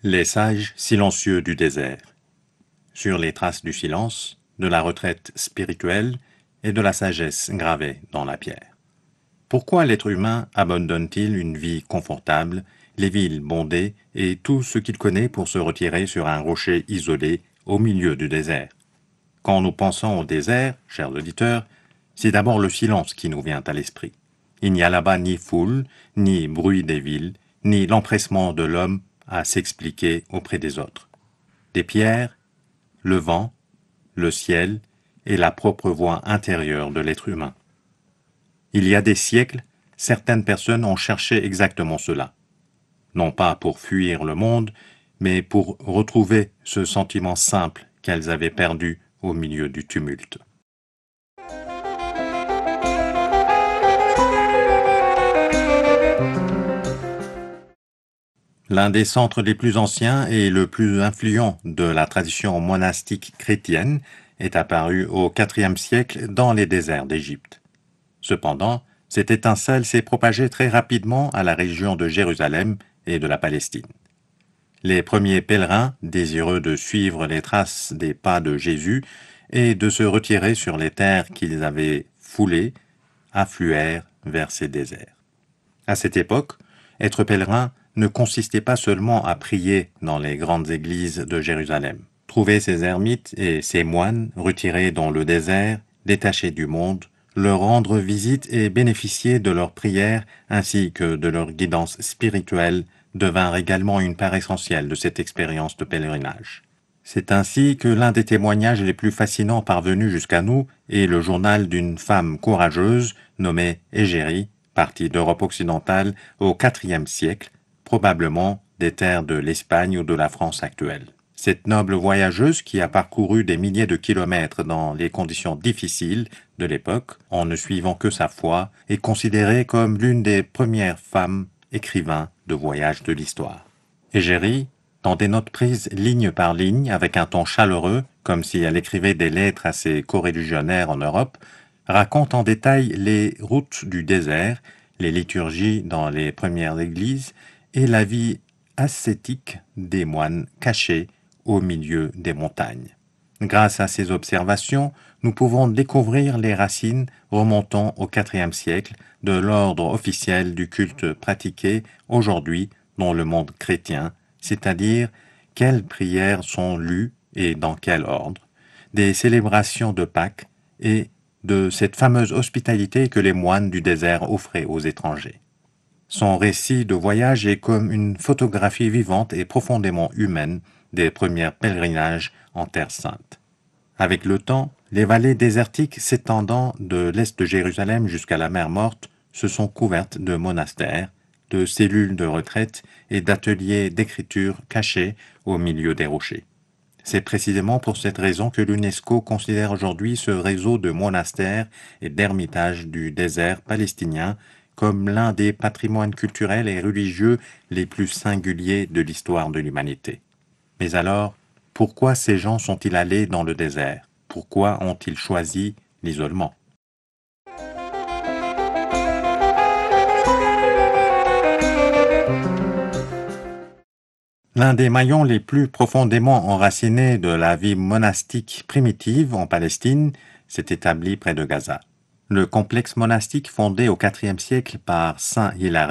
Les sages silencieux du désert. Sur les traces du silence, de la retraite spirituelle et de la sagesse gravée dans la pierre. Pourquoi l'être humain abandonne-t-il une vie confortable, les villes bondées et tout ce qu'il connaît pour se retirer sur un rocher isolé au milieu du désert? Quand nous pensons au désert, chers auditeurs, c'est d'abord le silence qui nous vient à l'esprit. Il n'y a là-bas ni foule, ni bruit des villes, ni l'empressement de l'homme à s'expliquer auprès des autres. Des pierres, le vent, le ciel et la propre voix intérieure de l'être humain. Il y a des siècles, certaines personnes ont cherché exactement cela. Non pas pour fuir le monde, mais pour retrouver ce sentiment simple qu'elles avaient perdu au milieu du tumulte. L'un des centres les plus anciens et le plus influent de la tradition monastique chrétienne est apparu au IVe siècle dans les déserts d'Égypte. Cependant, cette étincelle s'est propagée très rapidement à la région de Jérusalem et de la Palestine. Les premiers pèlerins, désireux de suivre les traces des pas de Jésus et de se retirer sur les terres qu'ils avaient foulées, affluèrent vers ces déserts. À cette époque, être pèlerin ne consistait pas seulement à prier dans les grandes églises de Jérusalem. Trouver ces ermites et ces moines retirés dans le désert, détachés du monde, leur rendre visite et bénéficier de leurs prières ainsi que de leur guidance spirituelle devinrent également une part essentielle de cette expérience de pèlerinage. C'est ainsi que l'un des témoignages les plus fascinants parvenus jusqu'à nous est le journal d'une femme courageuse nommée Égérie, partie d'Europe occidentale au IVe siècle, probablement des terres de l'Espagne ou de la France actuelle. Cette noble voyageuse qui a parcouru des milliers de kilomètres dans les conditions difficiles de l'époque, en ne suivant que sa foi, est considérée comme l'une des premières femmes écrivains de voyage de l'histoire. Égérie, dans des notes prises ligne par ligne avec un ton chaleureux, comme si elle écrivait des lettres à ses coreligionnaires en Europe, raconte en détail les routes du désert, les liturgies dans les premières églises et la vie ascétique des moines cachés au milieu des montagnes. Grâce à ces observations, nous pouvons découvrir les racines remontant au IVe siècle de l'ordre officiel du culte pratiqué aujourd'hui dans le monde chrétien, c'est-à-dire quelles prières sont lues et dans quel ordre, des célébrations de Pâques et de cette fameuse hospitalité que les moines du désert offraient aux étrangers. Son récit de voyage est comme une photographie vivante et profondément humaine des premiers pèlerinages en Terre Sainte. Avec le temps, les vallées désertiques s'étendant de l'est de Jérusalem jusqu'à la mer Morte se sont couvertes de monastères, de cellules de retraite et d'ateliers d'écriture cachés au milieu des rochers. C'est précisément pour cette raison que l'UNESCO considère aujourd'hui ce réseau de monastères et d'ermitages du désert palestinien comme l'un des patrimoines culturels et religieux les plus singuliers de l'histoire de l'humanité. Mais alors, pourquoi ces gens sont-ils allés dans le désert? Pourquoi ont-ils choisi l'isolement? L'un des maillons les plus profondément enracinés de la vie monastique primitive en Palestine s'est établi près de Gaza. Le complexe monastique fondé au IVe siècle par Saint Hilaire